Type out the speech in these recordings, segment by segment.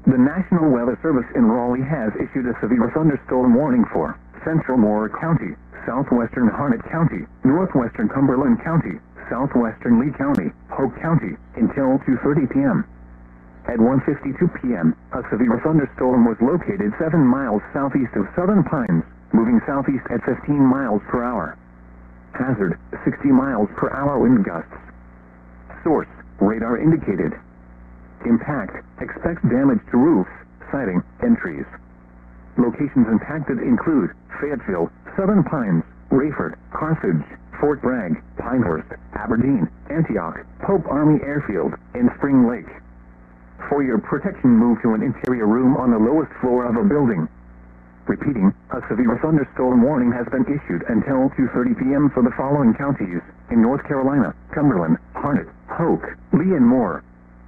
The National Weather Service in Raleigh has issued a severe thunderstorm warning for Central Moore County, southwestern Harnett County, northwestern Cumberland County, southwestern Lee County, Polk County, until 2:30 p.m. At 1:52 p.m., a severe thunderstorm was located 7 miles southeast of Southern Pines, moving southeast at 15 miles per hour. Hazard, 60 miles per hour wind gusts. Source, radar indicated. Impact, expect damage to roofs, siding, and trees. Locations impacted include Fayetteville, Southern Pines, Rayford, Carthage, Fort Bragg, Pinehurst, Aberdeen, Antioch, Pope Army Airfield, and Spring Lake. For your protection, move to an interior room on the lowest floor of a building. Repeating, a severe thunderstorm warning has been issued until 2:30 p.m. for the following counties in North Carolina: Cumberland, Harnett, Polk, Lee, and Moore.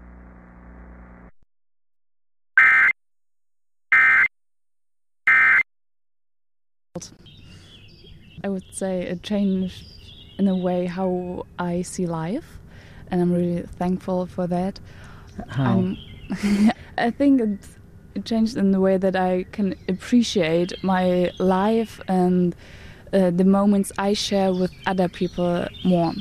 I would say it changed in a way how I see life, and I'm really thankful for that. How? I think it changed in the way that I can appreciate my life and the moments I share with other people more.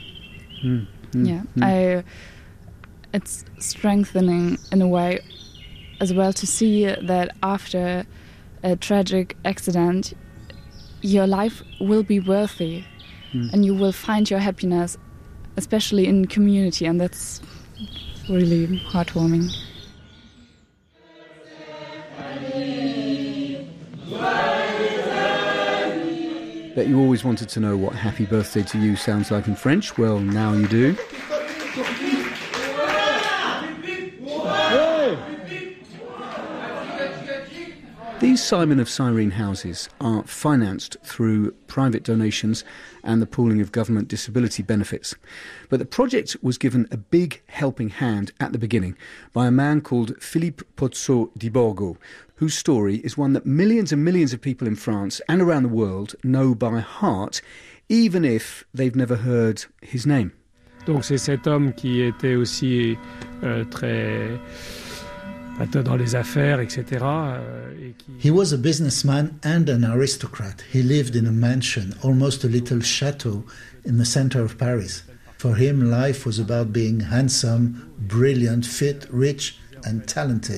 It's strengthening in a way as well to see that after a tragic accident, your life will be worthy and you will find your happiness, especially in community, and that's really heartwarming. Bet you always wanted to know what happy birthday to you sounds like in French. Well, now you do. These Simon of Cyrene houses are financed through private donations and the pooling of government disability benefits. But the project was given a big helping hand at the beginning by a man called Philippe Pozzo di Borgo, whose story is one that millions and millions of people in France and around the world know by heart, even if they've never heard his name. Donc c'est cet homme qui était aussi très dans les affaires, etc. He was a businessman and an aristocrat. He lived in a mansion, almost a little chateau, in the center of Paris. For him, life was about being handsome, brilliant, fit, rich, and talented.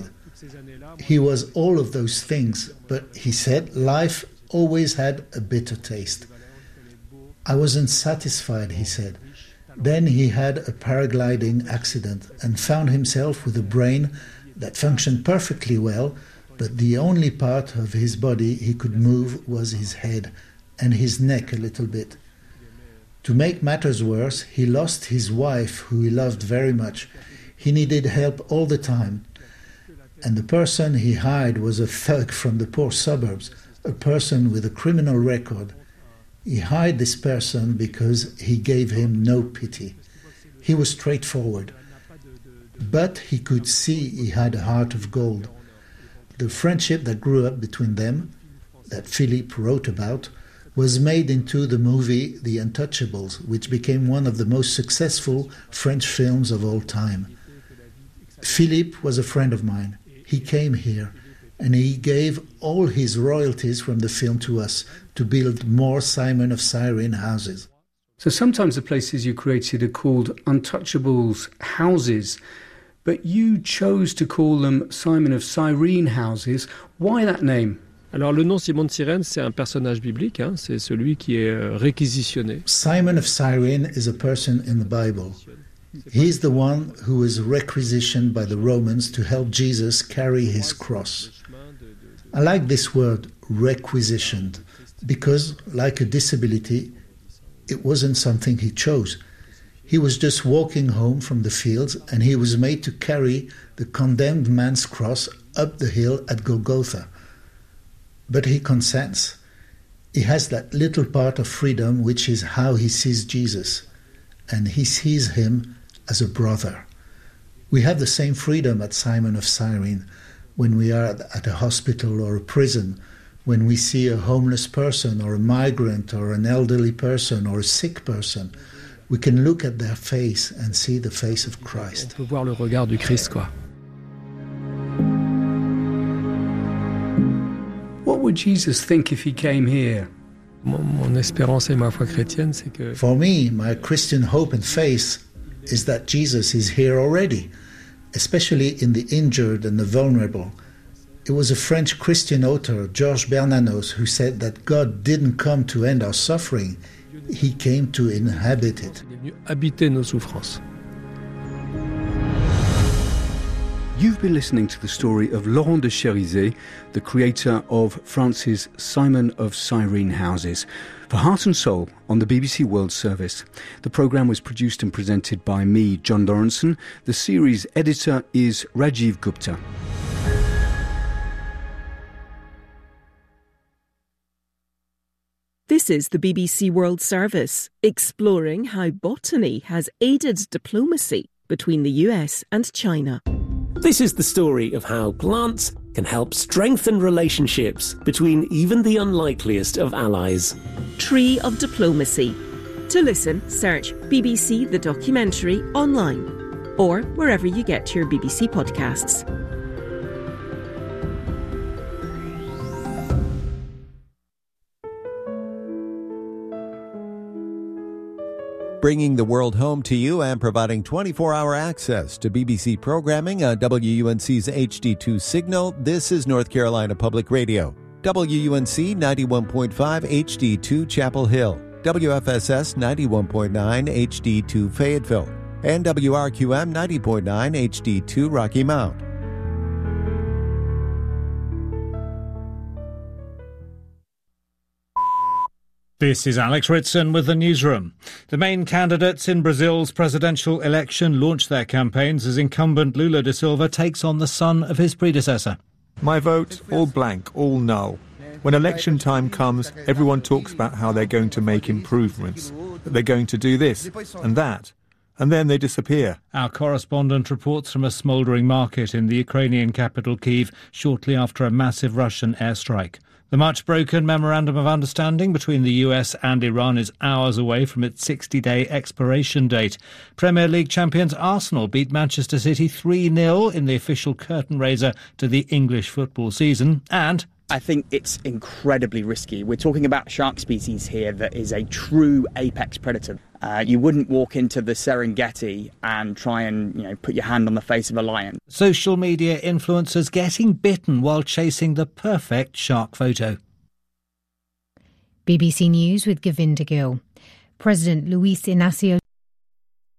He was all of those things, but he said life always had a bitter taste. I wasn't satisfied, he said. Then he had a paragliding accident and found himself with a brain that functioned perfectly well, but the only part of his body he could move was his head and his neck a little bit. To make matters worse, he lost his wife, who he loved very much. He needed help all the time. And the person he hired was a thug from the poor suburbs, a person with a criminal record. He hired this person because he gave him no pity. He was straightforward. But he could see he had a heart of gold. The friendship that grew up between them, that Philippe wrote about, was made into the movie The Untouchables, which became one of the most successful French films of all time. Philippe was a friend of mine. He came here, and he gave all his royalties from the film to us to build more Simon of Cyrene houses. So sometimes the places you created are called Untouchables houses, but you chose to call them Simon of Cyrene houses. Why that name? Alors le nom Simon de Cyrène, c'est un personnage biblique, hein, c'est celui qui est réquisitionné. Simon of Cyrene is a person in the Bible. He's the one who was requisitioned by the Romans to help Jesus carry his cross. I like this word, requisitioned, because, like a disability, it wasn't something he chose. He was just walking home from the fields and he was made to carry the condemned man's cross up the hill at Golgotha. But he consents. He has that little part of freedom which is how he sees Jesus, and he sees him as a brother. We have the same freedom at Simon of Cyrene when we are at a hospital or a prison, when we see a homeless person or a migrant or an elderly person or a sick person. We can look at their face and see the face of Christ. On peut voir le regard du Christ, quoi. would Jesus think if he came here? Mon espérance et ma foi chrétienne, c'est que... For me, my Christian hope and faith is that Jesus is here already, especially in the injured and the vulnerable. It was a French Christian author, Georges Bernanos, who said that God didn't come to end our suffering, he came to inhabit it. Il est venu habiter nos souffrances. You've been listening to the story of Laurent de Chérisey, the creator of France's Simon of Cyrene Houses, for Heart and Soul on the BBC World Service. The programme was produced and presented by me, John Doranson. The series editor is Rajiv Gupta. This is the BBC World Service, exploring how botany has aided diplomacy between the US and China. This is the story of how plants can help strengthen relationships between even the unlikeliest of allies. Tree of Diplomacy. To listen, search BBC The Documentary online or wherever you get your BBC podcasts. Bringing the world home to you and providing 24-hour access to BBC programming on WUNC's HD2 signal. This is North Carolina Public Radio. WUNC 91.5 HD2 Chapel Hill, WFSS 91.9 HD2 Fayetteville, and WRQM 90.9 HD2 Rocky Mount. This is Alex Ritson with the newsroom. The main candidates in Brazil's presidential election launched their campaigns as incumbent Lula da Silva takes on the son of his predecessor. My vote, all blank, all null. When election time comes, everyone talks about how they're going to make improvements, that they're going to do this and that, and then they disappear. Our correspondent reports from a smouldering market in the Ukrainian capital Kyiv shortly after a massive Russian airstrike. The much-broken Memorandum of Understanding between the US and Iran is hours away from its 60-day expiration date. Premier League champions Arsenal beat Manchester City 3-0 in the official curtain raiser to the English football season. And I think it's incredibly risky. We're talking about a shark species here that is a true apex predator. You wouldn't walk into the Serengeti and try and, put your hand on the face of a lion. Social media influencers getting bitten while chasing the perfect shark photo. BBC News with Govinda Gill. President Luis Inacio